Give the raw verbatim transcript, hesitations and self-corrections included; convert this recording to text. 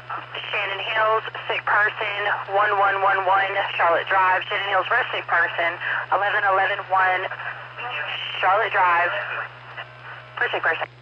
Shannon Hills, sick person, one one one one, Charlotte Drive. Shannon Hills, rest sick person, eleven eleven one, Charlotte Drive, for sick person.